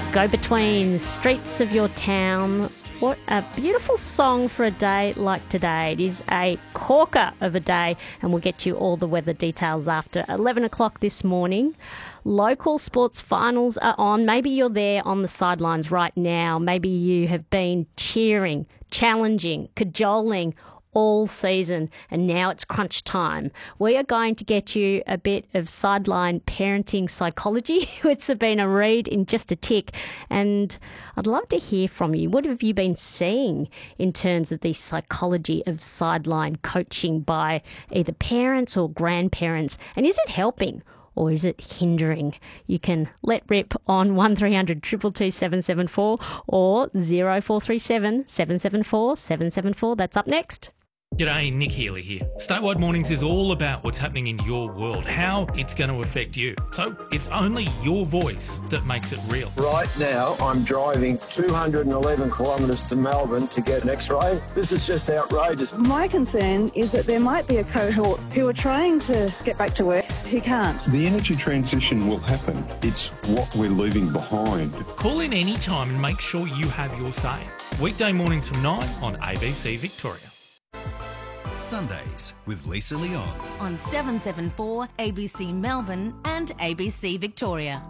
Go-Between, Streets of Your Town. What a beautiful song for a day like today. It is a corker of a day, and we'll get you all the weather details after 11 o'clock this morning. Local sports finals are on. Maybe you're there on the sidelines right now. Maybe you have been cheering, challenging, cajoling all season, and now it's crunch time. We are going to get you a bit of sideline parenting psychology with Sabina Reid in just a tick, and I'd love to hear from you. What have you been seeing in terms of the psychology of sideline coaching by either parents or grandparents, and is it helping or is it hindering? You can let rip on 1300 222 774 or 0437 774 774. That's up next. G'day, Nick Healy here. Statewide Mornings is all about what's happening in your world, how it's going to affect you. So it's only your voice that makes it real. Right now, I'm driving 211 kilometres to Melbourne to get an X-ray. This is just outrageous. My concern is that there might be a cohort who are trying to get back to work who can't. The energy transition will happen. It's what we're leaving behind. Call in any time and make sure you have your say. Weekday mornings from 9 on ABC Victoria. Sundays with Lisa Leon on 774 ABC Melbourne and ABC Victoria.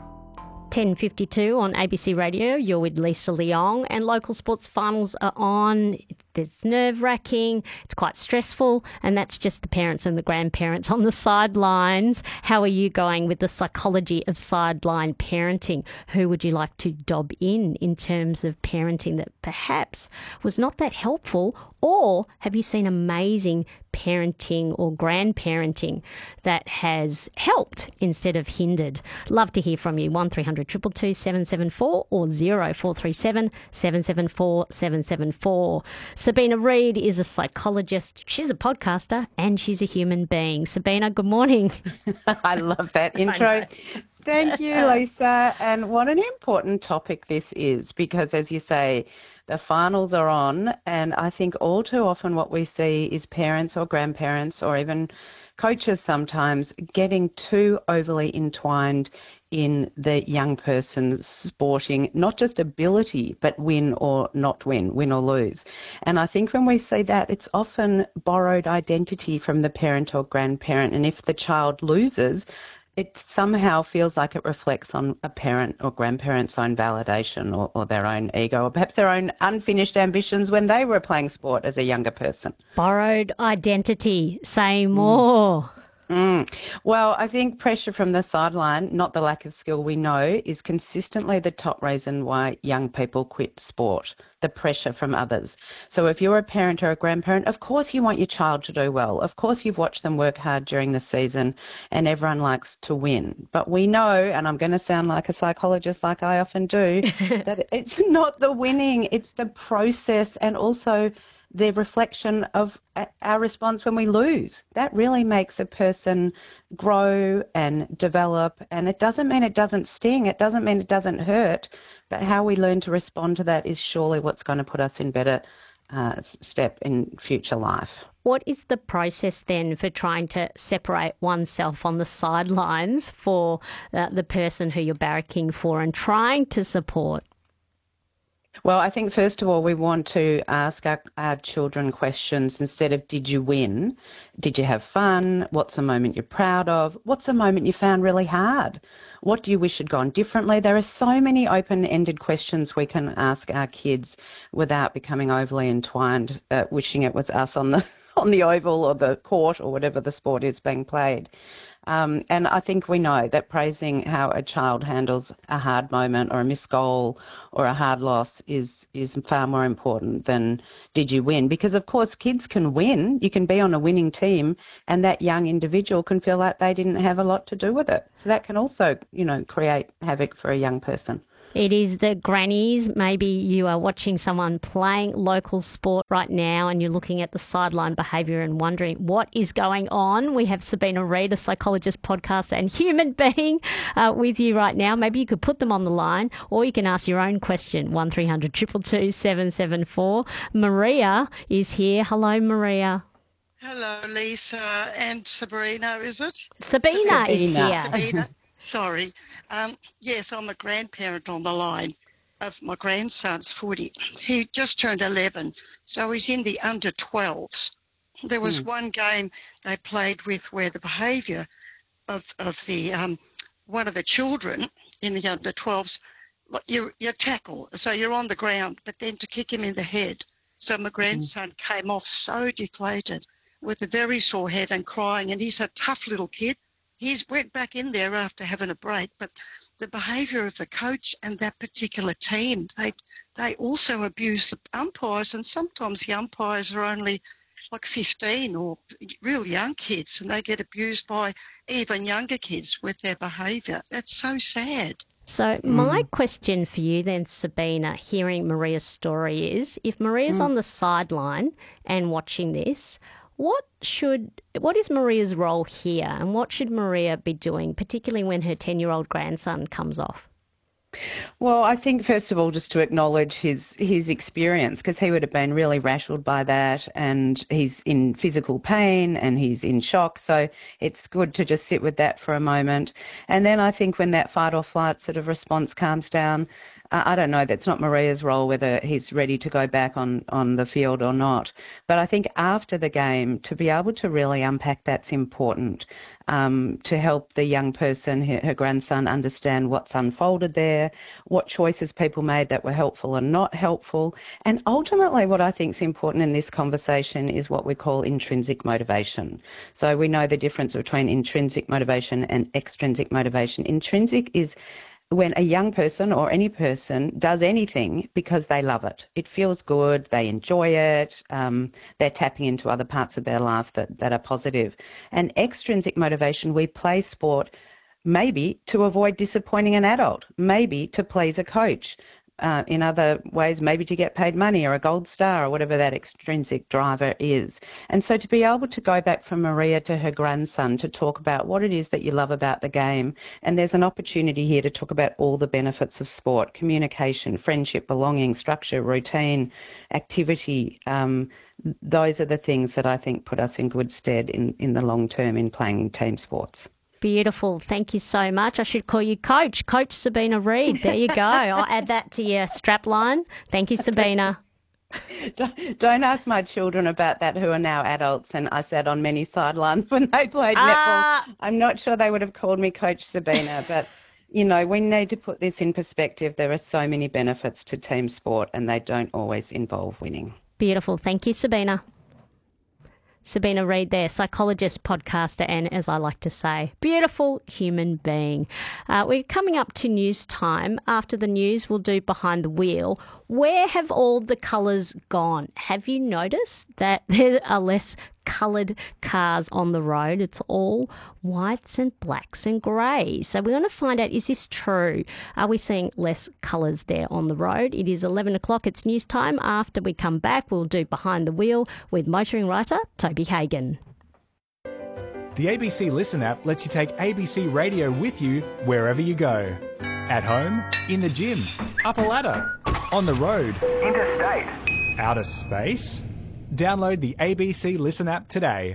10:52 on ABC Radio. You're with Lisa Leong, and local sports finals are on. It's nerve-wracking, it's quite stressful, and that's just the parents and the grandparents on the sidelines. How are you going with the psychology of sideline parenting? Who would you like to dob in terms of parenting that perhaps was not that helpful, or have you seen amazing parenting or grandparenting that has helped instead of hindered? Love to hear from you. 1300 222 774 or 0437 774 774. Sabina Reid is a psychologist, she's a podcaster, and she's a human being. Sabina, good morning. I love that intro. Thank you, Lisa. And what an important topic this is, because as you say, the finals are on, and I think all too often what we see is parents or grandparents or even coaches sometimes getting too overly entwined in the young person's sporting, not just ability, but win or not win, win or lose. And I think when we see that, it's often borrowed identity from the parent or grandparent. And if the child loses, it somehow feels like it reflects on a parent or grandparent's own validation or their own ego, or perhaps their own unfinished ambitions when they were playing sport as a younger person. Borrowed identity. Say more. Well, I think pressure from the sideline, not the lack of skill we know, is consistently the top reason why young people quit sport, the pressure from others. So if you're a parent or a grandparent, of course you want your child to do well. Of course you've watched them work hard during the season, and everyone likes to win. But we know, and I'm going to sound like a psychologist like I often do, that it's not the winning, it's the process, and also the reflection of our response when we lose. That really makes a person grow and develop, and it doesn't mean it doesn't sting, it doesn't mean it doesn't hurt, but how we learn to respond to that is surely what's going to put us in better step in future life. What is the process then for trying to separate oneself on the sidelines for the person who you're barracking for and trying to support? Well, I think first of all, we want to ask our children questions instead of did you win? Did you have fun? What's a moment you're proud of? What's a moment you found really hard? What do you wish had gone differently? There are so many open-ended questions we can ask our kids without becoming overly entwined, wishing it was us on the oval or the court or whatever the sport is being played. And I think we know that praising how a child handles a hard moment or a missed goal or a hard loss is far more important than did you win? Because, of course, kids can win. You can be on a winning team and that young individual can feel like they didn't have a lot to do with it. So that can also, create havoc for a young person. It is the grannies. Maybe you are watching someone playing local sport right now and you're looking at the sideline behaviour and wondering what is going on. We have Sabina Reid, a psychologist, podcaster and human being with you right now. Maybe you could put them on the line or you can ask your own question, 1300 222 774. Maria is here. Hello, Maria. Hello, Lisa and Sabrina, is it? Sabina is here. Sabina. Sorry. Yes, I'm a grandparent on the line of my grandson's footy. He just turned 11, so he's in the under 12s. There was one game they played with where the behaviour of the one of the children in the under 12s, you tackle, so you're on the ground, but then to kick him in the head. So my grandson came off so deflated with a very sore head and crying, and he's a tough little kid. He went back in there after having a break, but the behaviour of the coach and that particular team, they also abuse the umpires, and sometimes the umpires are only like 15 or real young kids, and they get abused by even younger kids with their behaviour. That's so sad. So my question for you then, Sabina, hearing Maria's story is, if Maria's on the sideline and watching this, what is Maria's role here, and what should Maria be doing, particularly when her 10-year-old grandson comes off? Well, I think, first of all, just to acknowledge his experience, because he would have been really rattled by that, and he's in physical pain and he's in shock. So it's good to just sit with that for a moment. And then I think when that fight or flight sort of response calms down, I don't know, that's not Maria's role, whether he's ready to go back on the field or not. But I think after the game, to be able to really unpack that's important, to help the young person, her grandson, understand what's unfolded there, what choices people made that were helpful and not helpful. And ultimately what I think is important in this conversation is what we call intrinsic motivation. So we know the difference between intrinsic motivation and extrinsic motivation. Intrinsic is when a young person or any person does anything because they love it. It feels good, they enjoy it, they're tapping into other parts of their life that are positive. And extrinsic motivation, we play sport maybe to avoid disappointing an adult, maybe to please a coach, in other ways, maybe to get paid money or a gold star or whatever that extrinsic driver is. And so to be able to go back from Maria to her grandson to talk about what it is that you love about the game, and there's an opportunity here to talk about all the benefits of sport, communication, friendship, belonging, structure, routine, activity. Those are the things that I think put us in good stead in the long term in playing team sports. Beautiful. Thank you so much. I should call you Coach Sabina Reid. There you go. I'll add that to your strap line. Thank you, Sabina. Don't ask my children about that, who are now adults, and I sat on many sidelines when they played netball. I'm not sure they would have called me Coach Sabina, but, you know, we need to put this in perspective. There are so many benefits to team sport, and they don't always involve winning. Beautiful. Thank you, Sabina. Sabina Reid there, psychologist, podcaster, and, as I like to say, beautiful human being. We're coming up to news time. After the news, we'll do Behind the Wheel. Where have all the colours gone? Have you noticed that there are less coloured cars on the road? It's all whites and blacks and greys. So we want to find out, is this true? Are we seeing less colours there on the road? It is 11 o'clock. It's news time. After we come back, we'll do Behind the Wheel with motoring writer Toby Hagan. The ABC Listen app lets you take ABC Radio with you wherever you go. At home, in the gym, up a ladder, on the road, interstate, outer space. Download the ABC Listen app today.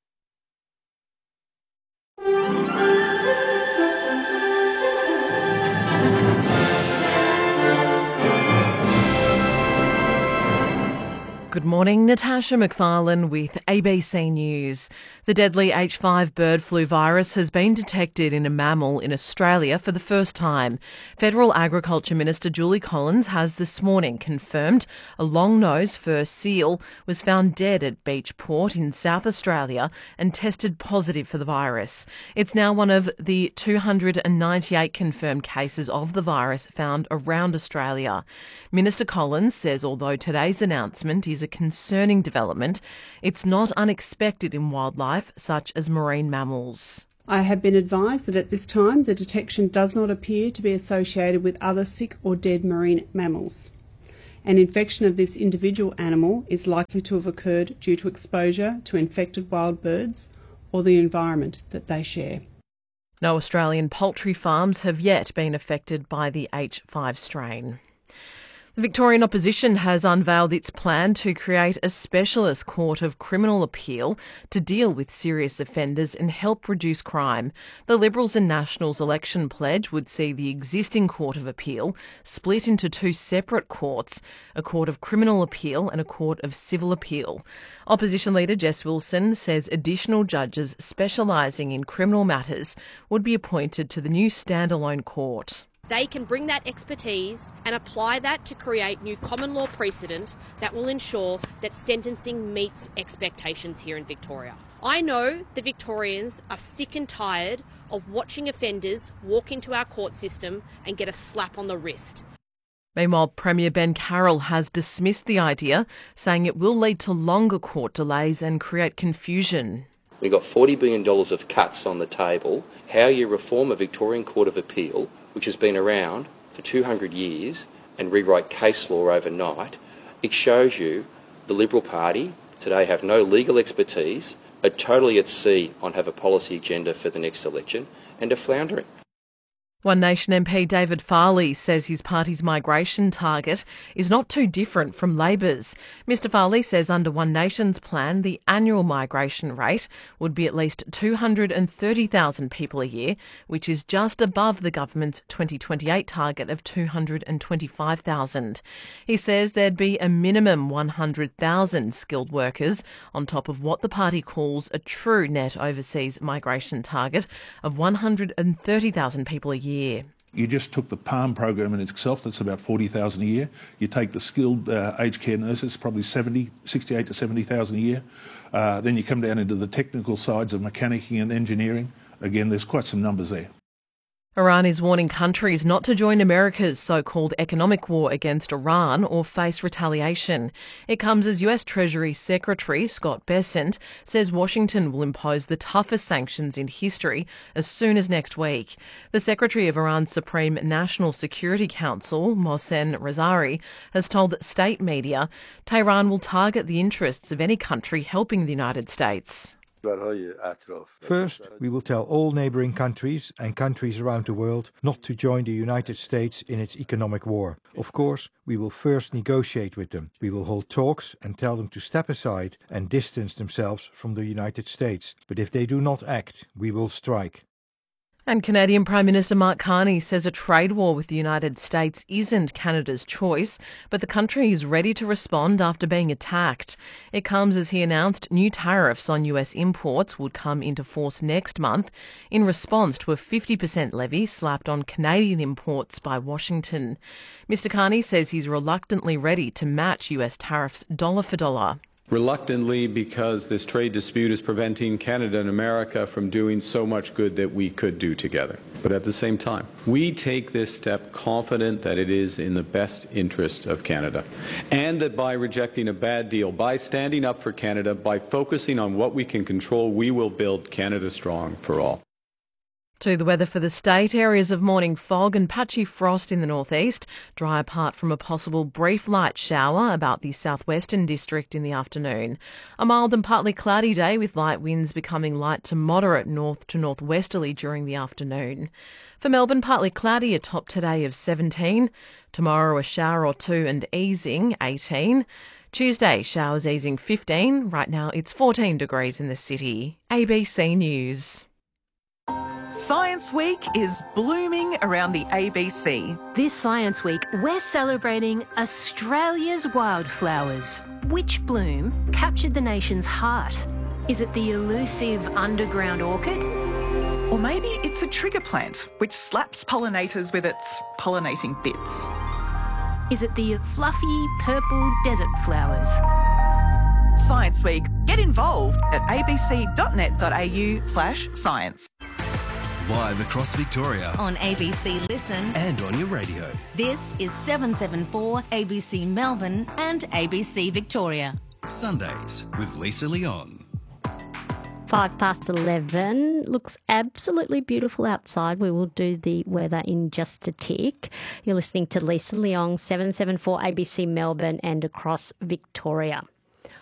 Good morning, Natasha McFarlane with ABC News. The deadly H5 bird flu virus has been detected in a mammal in Australia for the first time. Federal Agriculture Minister Julie Collins has this morning confirmed a long-nosed fur seal was found dead at Beach Port in South Australia and tested positive for the virus. It's now one of the 298 confirmed cases of the virus found around Australia. Minister Collins says although today's announcement is a concerning development, it's not unexpected in wildlife such as marine mammals. I have been advised that at this time the detection does not appear to be associated with other sick or dead marine mammals. An infection of this individual animal is likely to have occurred due to exposure to infected wild birds or the environment that they share. No Australian poultry farms have yet been affected by the H5 strain. The Victorian opposition has unveiled its plan to create a specialist court of criminal appeal to deal with serious offenders and help reduce crime. The Liberals and Nationals election pledge would see the existing Court of Appeal split into two separate courts, a Court of Criminal Appeal and a Court of Civil Appeal. Opposition leader Jess Wilson says additional judges specialising in criminal matters would be appointed to the new standalone court. They can bring that expertise and apply that to create new common law precedent that will ensure that sentencing meets expectations here in Victoria. I know the Victorians are sick and tired of watching offenders walk into our court system and get a slap on the wrist. Meanwhile, Premier Ben Carroll has dismissed the idea, saying it will lead to longer court delays and create confusion. We've got $40 billion of cuts on the table. How you reform a Victorian Court of Appeal, which has been around for 200 years, and rewrite case law overnight, it shows you the Liberal Party today have no legal expertise, are totally at sea on have a policy agenda for the next election, and are floundering. One Nation MP David Farley says his party's migration target is not too different from Labor's. Mr Farley says under One Nation's plan, the annual migration rate would be at least 230,000 people a year, which is just above the government's 2028 target of 225,000. He says there'd be a minimum 100,000 skilled workers on top of what the party calls a true net overseas migration target of 130,000 people a year. You just took the PALM program in itself, that's about 40,000 a year. You take the skilled aged care nurses, probably 68 to 70,000 a year. Then you come down into the technical sides of mechanicking and engineering. Again, there's quite some numbers there. Iran is warning countries not to join America's so-called economic war against Iran or face retaliation. It comes as US Treasury Secretary Scott Bessent says Washington will impose the toughest sanctions in history as soon as next week. The Secretary of Iran's Supreme National Security Council, Mohsen Rezai, has told state media Tehran will target the interests of any country helping the United States. First, we will tell all neighbouring countries and countries around the world not to join the United States in its economic war. Of course, we will first negotiate with them. We will hold talks and tell them to step aside and distance themselves from the United States. But if they do not act, we will strike. And Canadian Prime Minister Mark Carney says a trade war with the United States isn't Canada's choice, but the country is ready to respond after being attacked. It comes as he announced new tariffs on US imports would come into force next month in response to a 50% levy slapped on Canadian imports by Washington. Mr Carney says he's reluctantly ready to match US tariffs dollar for dollar. Reluctantly, because this trade dispute is preventing Canada and America from doing so much good that we could do together. But at the same time, we take this step confident that it is in the best interest of Canada, and that by rejecting a bad deal, by standing up for Canada, by focusing on what we can control, we will build Canada strong for all. To the weather for the state, areas of morning fog and patchy frost in the northeast, dry apart from a possible brief light shower about the southwestern district in the afternoon. A mild and partly cloudy day with light winds becoming light to moderate north to northwesterly during the afternoon. For Melbourne, partly cloudy, a top today of 17. Tomorrow a shower or two and easing, 18. Tuesday, showers easing, 15. Right now it's 14 degrees in the city. ABC News. Science Week is blooming around the ABC. This Science Week, we're celebrating Australia's wildflowers. Which bloom captured the nation's heart? Is it the elusive underground orchid? Or maybe it's a trigger plant, which slaps pollinators with its pollinating bits. Is it the fluffy purple desert flowers? Science Week. Get involved at abc.net.au/science. Live across Victoria. On ABC Listen. And on your radio. This is 774 ABC Melbourne and ABC Victoria. Sundays with Lisa Leon. 11:05. Looks absolutely beautiful outside. We will do the weather in just a tick. You're listening to Lisa Leong, 774 ABC Melbourne and across Victoria.